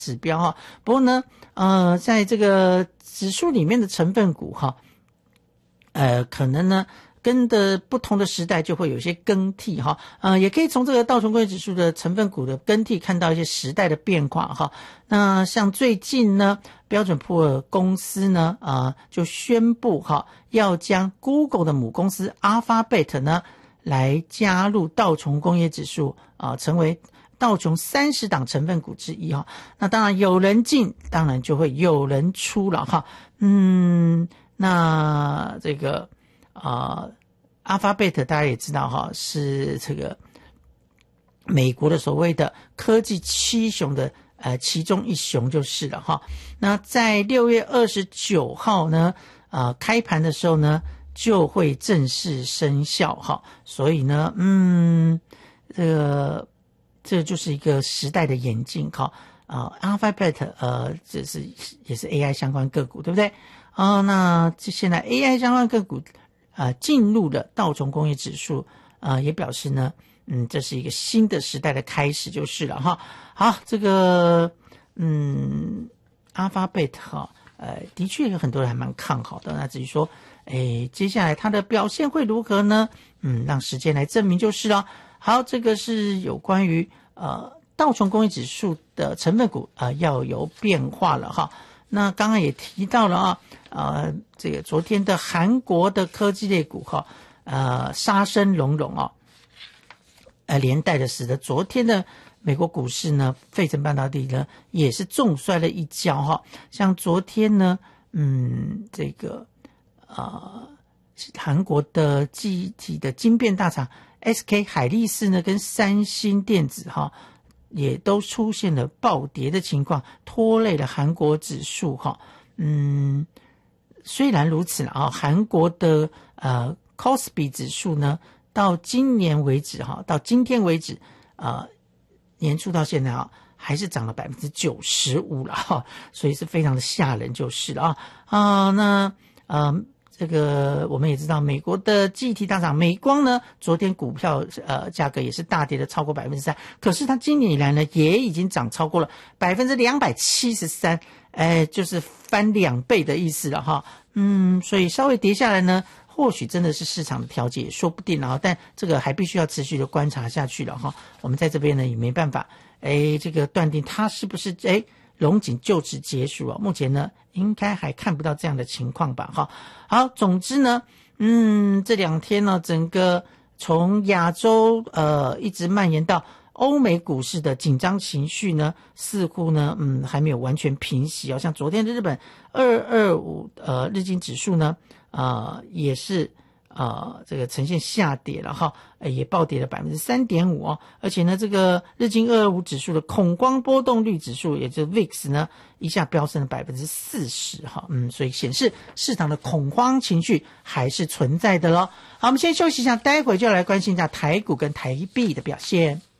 指标哈。不过呢，在这个指数里面的成分股哈，可能呢跟的不同的时代就会有一些更替哈。也可以从这个道琼工业指数的成分股的更替看到一些时代的变化哈。那像最近呢，标准普尔公司呢，就宣布哈，要将 Google 的母公司 Alphabet 呢来加入道琼工业指数成为道琼30档成分股之一哈。那当然有人进，当然就会有人出了哈。那这个Alphabet 大家也知道哈，是这个美国的所谓的科技七雄的其中一雄就是了哈。那在6月29号呢，开盘的时候呢就会正式生效哈。所以呢，这就是一个时代的演进哈。Alphabet 也是 AI 相关个股，对不对？那现在 AI 相关个股进入了道琼工业指数，也表示呢，这是一个新的时代的开始就是了哈。好，这个Alphabet 哈，的确有很多人还蛮看好的。那至于说，接下来它的表现会如何呢？让时间来证明就是了。好，这个是有关于道琼工业指数的成分股要有变化了哈。那刚刚也提到了这个昨天的韩国的科技类股哈，杀声隆隆连带的使得昨天的美国股市呢，费城半导体呢也是重摔了一跤哈。像昨天呢，这个韩国的记忆体的晶片大厂 SK 海力士呢跟三星电子哈，也都出现了暴跌的情况，拖累了韩国指数哈。虽然如此韩国的KOSPI 指数呢，到今年为止到今天为止年初到现在还是涨了 95% 了所以是非常的吓人就是了那这个我们也知道，美国的记忆体大厂美光呢，昨天股票价格也是大跌的超过 3%， 可是它今年以来呢，也已经涨超过了 273%， 就是翻2倍的意思了哈。所以稍微跌下来呢，或许真的是市场的调节也说不定了，但这个还必须要持续的观察下去了哈。我们在这边呢也没办法这个断定它是不是龙井就此结束目前呢应该还看不到这样的情况吧哈。好，总之呢这2天呢，整个从亚洲一直蔓延到欧美股市的紧张情绪呢，似乎呢还没有完全平息像昨天的日本225日经指数呢也是这个呈现下跌了哈，也暴跌了 3.5% 而且呢这个日经225指数的恐慌波动率指数，也就是 VIX 呢一下飙升了 40% 哈，所以显示市场的恐慌情绪还是存在的咯。好，我们先休息一下，待会就来关心一下台股跟台币的表现。